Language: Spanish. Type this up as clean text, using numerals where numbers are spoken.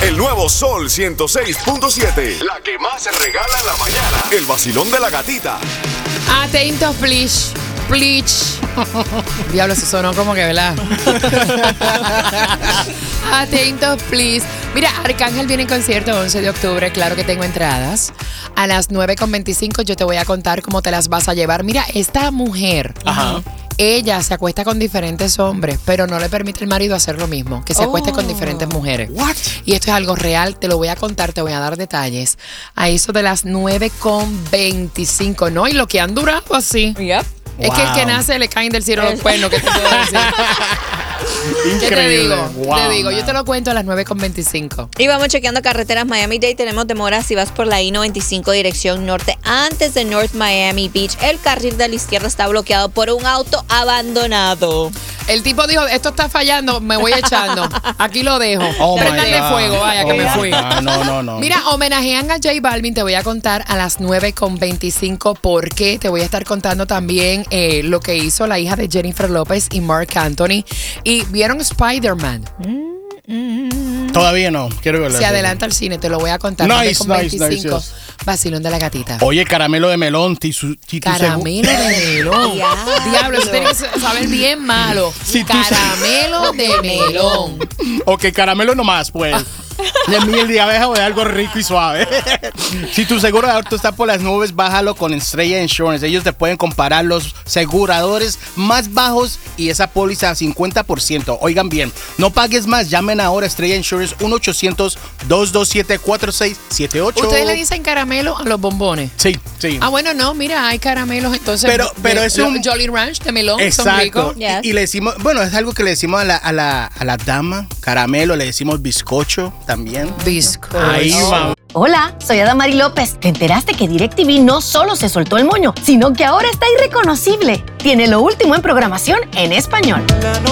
El nuevo Sol 106.7. La que más se regala en la mañana. El vacilón de la gatita. Atentos, please. Please. Diablo, eso sonó como que, ¿verdad? Atentos, please. Mira, Arcángel viene en concierto 11 de octubre. Claro que tengo entradas. A las 9:25 yo te voy a contar cómo te las vas a llevar. Mira, esta mujer... Ajá. Ella se acuesta con diferentes hombres, pero no le permite al marido hacer lo mismo, que se acueste con diferentes mujeres. What? Y esto es algo real, te lo voy a contar, te voy a dar detalles. A eso de las 9:25, ¿no? Y lo que han durado así. Yep. Es que el que nace le caen del cielo los cuernos, ¿qué te puedo decir? ¿Qué te digo? Wow, te digo, man. yo te lo cuento a las 9:25. Y vamos chequeando carreteras Miami-Dade. Tenemos demora si vas por la I-95 dirección norte antes de North Miami Beach. El carril de la izquierda está bloqueado por un auto abandonado. El tipo dijo, esto está fallando, me voy echando. Aquí lo dejo. Oh, my Préndanle God. fuego, vaya, que me fui. No. Mira, homenajean a J Balvin, te voy a contar a las 9:25 porque te voy a estar contando también lo que hizo la hija de Jennifer López y Marc Anthony. Y vieron Spider-Man. Todavía no, quiero verla. Se adelanta al cine, te lo voy a contar. Nice, 9:25. nice, yes. Vacilón de la gatita. Oye, caramelo de melón. Caramelo de melón. Diablo, eso tiene que saber bien malo. Si tú- Caramelo de melón. Ok, caramelo nomás, pues. De miel de abeja o de algo rico y suave. Si tu seguro de auto está por las nubes, bájalo con Estrella Insurance. Ellos te pueden comparar los aseguradores más bajos y esa póliza a 50%. Oigan bien, no pagues más. Llamen ahora a Estrella Insurance 1-800-227-4678. ¿Ustedes le dicen caramelo a los bombones? Sí. Ah, bueno, no, mira, hay caramelos entonces. Pero es un Jolly Ranch de melón, son exacto. ricos. Yes. Y le decimos, bueno, es algo que le decimos a la dama, caramelo, le decimos bizcocho también. Bizcocho. Ahí vamos. Hola, soy Adamari López. ¿Te enteraste que DirecTV no solo se soltó el moño, sino que ahora está irreconocible? Tiene lo último en programación en español.